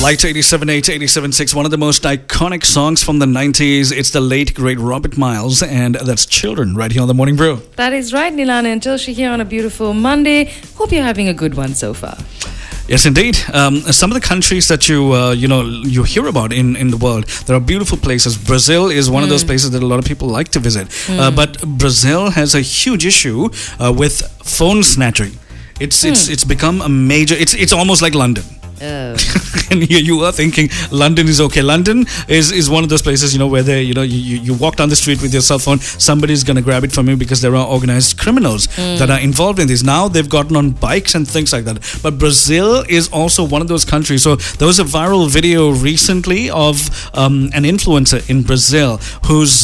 Light 87.8, 87.6, one of the most iconic songs from the 90s. It's the late, great Robert Miles, and that's Children right here on The Morning Brew. That is right, Nilana and Tilshi here on a beautiful Monday. Hope you're having a good one so far. Yes, indeed. Some of the countries that you hear about in the world, there are beautiful places. Brazil is one of those places that a lot of people like to visit. But Brazil has a huge issue with phone snatching. It's become a major. It's almost like London. Oh. And you are thinking London is okay. London is one of those places, where you walk down the street with your cell phone, somebody's going to grab it from you because there are organized criminals that are involved in this. Now they've gotten on bikes and things like that. But Brazil is also one of those countries. So there was a viral video recently of an influencer in Brazil who's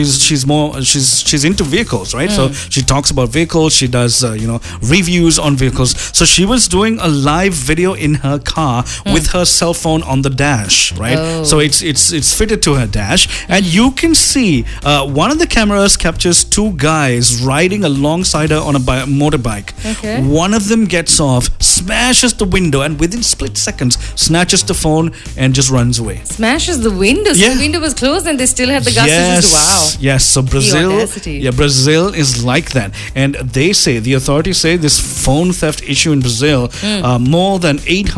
she's into vehicles, right? So she talks about vehicles. She does reviews on vehicles. So she was doing a live video in her car with her cell phone on the dash, right? Oh. So it's fitted to her dash, and you can see one of the cameras captures two guys riding alongside her on a motorbike. Okay. One of them gets off, smashes the window, and within split seconds snatches the phone and just runs away. Smashes the window. So Yeah. the window was closed and they still had the guts to just wow. Yes. So audacity. Brazil is like that, and the authorities say this phone theft issue in Brazil, more than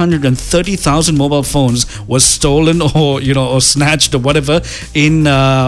830,000 mobile phones was stolen or snatched or whatever in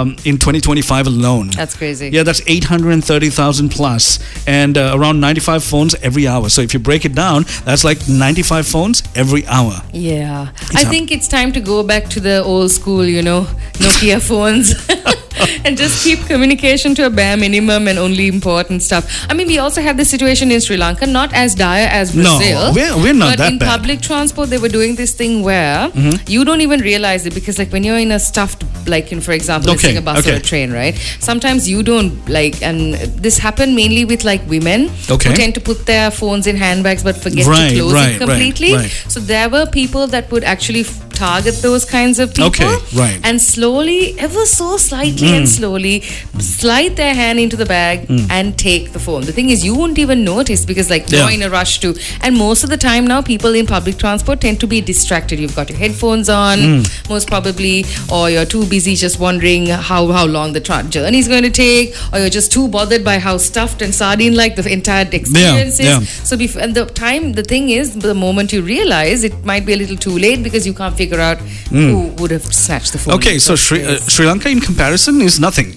2025 alone. That's crazy. Yeah, that's 830,000 plus, and around 95 phones every hour. So if you break it down, that's like 95 phones every hour. Yeah. I think it's time to go back to the old school, Nokia phones. And just keep communication to a bare minimum and only important stuff. I mean, we also had this situation in Sri Lanka, not as dire as Brazil. No, we're not but that in bad. public transport, they were doing this thing where you don't even realize it because, like, when you're in a stuffed, for example, let's take a bus or a train, right? Sometimes you don't and this happened mainly with women who tend to put their phones in handbags but forget to close it completely. Right. So there were people that would actually target those kinds of people and slowly, ever so slightly and slowly slide their hand into the bag and take the phone. The thing is, you won't even notice because you're in a rush to, and most of the time now people in public transport tend to be distracted. You've got your headphones on most probably, or you're too busy just wondering how long the journey is going to take, or you're just too bothered by how stuffed and sardine like the entire experience is. So the thing is, the moment you realize, it might be a little too late because you can't figure out who would have snatched the phone. Okay, so Sri Lanka in comparison is nothing.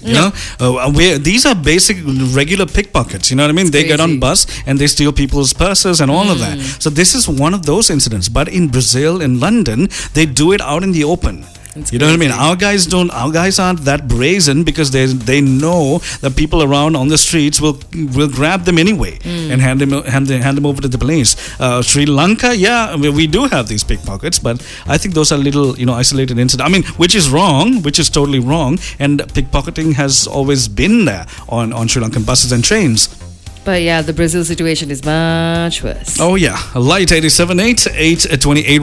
These are basic regular pickpockets. You know what I mean? They get on bus and they steal people's purses and all of that. So this is one of those incidents. But in Brazil, in London, they do it out in the open. You know what I mean? Our guys aren't that brazen because they know that people around on the streets will grab them anyway and hand them over to the police. Sri Lanka, we do have these pickpockets, but I think those are little isolated incidents. I mean, which is wrong, which is totally wrong, and pickpocketing has always been there on Sri Lankan buses and trains. But yeah, the Brazil situation is much worse. Oh yeah, Light 87.8, 8:28.